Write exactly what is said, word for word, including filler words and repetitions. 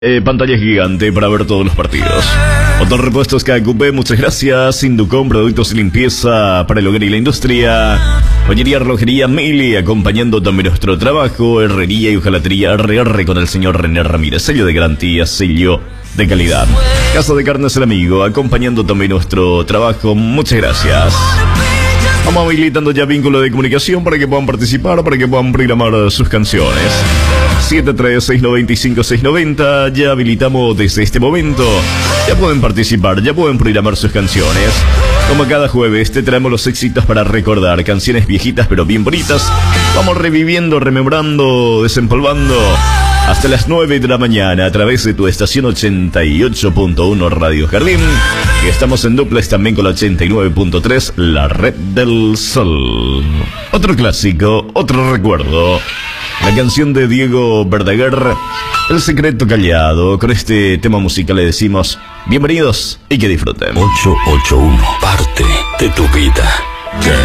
Eh, pantalla gigante para ver todos los partidos. Autorepuestos K Q P, muchas gracias. Inducom, productos de limpieza para el hogar y la industria. Joyería, relojería Mili, acompañando también nuestro trabajo. Herrería y hojalatería R R con el señor René Ramírez, sello de garantía, sello de calidad. Casa de Carnes El Amigo, acompañando también nuestro trabajo. Muchas gracias. Vamos habilitando ya vínculo de comunicación para que puedan participar, para que puedan programar sus canciones. siete tres seis nueve cinco seis nueve cero, ya habilitamos desde este momento. Ya pueden participar, ya pueden programar sus canciones. Como cada jueves te traemos los éxitos para recordar, canciones viejitas pero bien bonitas. Vamos reviviendo, rememorando, desempolvando hasta las nueve de la mañana a través de tu estación ochenta y ocho punto uno Radio Jardín. Y estamos en duplex también con la ochenta y nueve punto tres, la Red del Sol. Otro clásico, otro recuerdo. La canción de Diego Verdaguer, El Secreto Callado. Con este tema musical le decimos bienvenidos y que disfruten. ocho ocho uno, parte de tu vida.